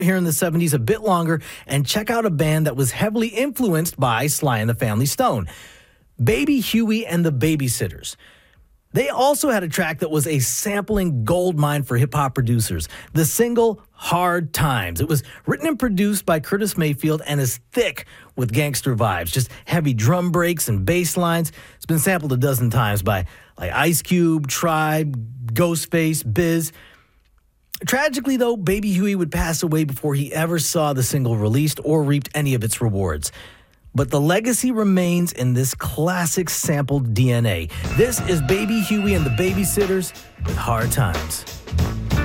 here in the 70s a bit longer and check out a band that was heavily influenced by Sly and the Family Stone, Baby Huey and the Babysitters. They also had a track that was a sampling goldmine for hip-hop producers, the single Hard Times. It was written and produced by Curtis Mayfield and is thick with gangster vibes, just heavy drum breaks and bass lines. It's been sampled a dozen times by like Ice Cube, Tribe, Ghostface, Biz. Tragically, though, Baby Huey would pass away before he ever saw the single released or reaped any of its rewards. But the legacy remains in this classic sampled DNA. This is Baby Huey and the Babysitters with Hard Times.